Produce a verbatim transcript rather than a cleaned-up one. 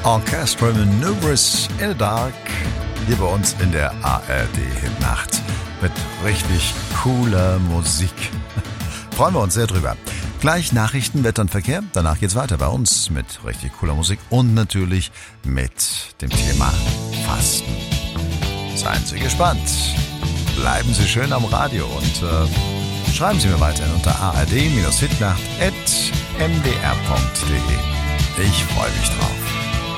Orchestral Maneuvers in the Dark hier bei uns in der A R D-Hitnacht mit richtig cooler Musik. Freuen wir uns sehr drüber. Gleich Nachrichten, Wetter und Verkehr. Danach geht's weiter bei uns mit richtig cooler Musik und natürlich mit dem Thema Fasten. Seien Sie gespannt. Bleiben Sie schön am Radio und äh, schreiben Sie mir weiterhin unter a r d Bindestrich hitnacht at m d r punkt d e. Ich freue mich drauf.